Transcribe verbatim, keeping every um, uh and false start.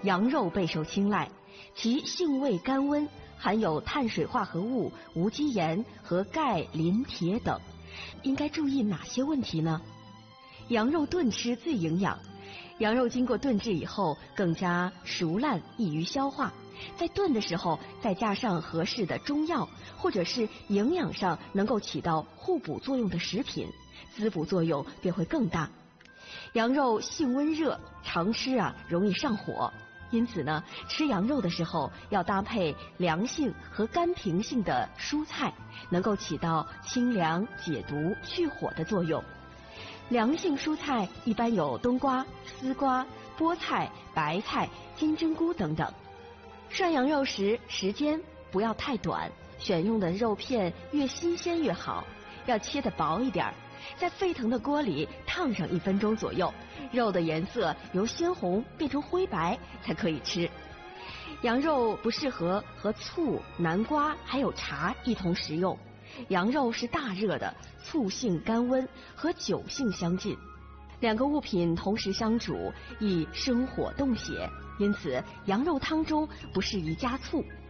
羊肉备受青睐，其性味甘温，含有碳水化合物、无机盐和钙、磷、铁等。应该注意哪些问题呢？羊肉炖吃最营养，羊肉经过炖制以后更加熟烂，易于消化。在炖的时候再加上合适的中药，或者是营养上能够起到互补作用的食品，滋补作用便会更大。羊肉性温热，常吃啊容易上火，因此呢，吃羊肉的时候要搭配凉性和甘平性的蔬菜，能够起到清凉、解毒、去火的作用。凉性蔬菜一般有冬瓜、丝瓜、菠菜、白菜、金针菇等等。涮羊肉时时间不要太短，选用的肉片越新鲜越好，要切得薄一点，在沸腾的锅里烫上一分钟左右，肉的颜色由鲜红变成灰白才可以吃。羊肉不适合和醋、南瓜还有茶一同食用，羊肉是大热的，醋性甘温，和酒性相近，两个物品同时相煮易生火动血，因此羊肉汤中不适宜加醋。